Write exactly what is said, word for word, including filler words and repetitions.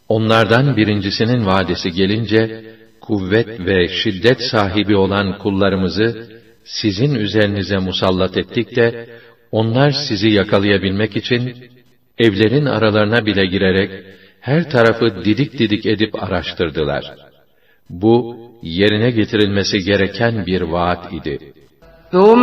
Onlardan birincisinin vadesi gelince, kuvvet ve şiddet sahibi olan kullarımızı sizin üzerinize musallat ettik de, onlar sizi yakalayabilmek için, evlerin aralarına bile girerek, her tarafı didik didik edip araştırdılar. Bu, yerine getirilmesi gereken bir vaat idi.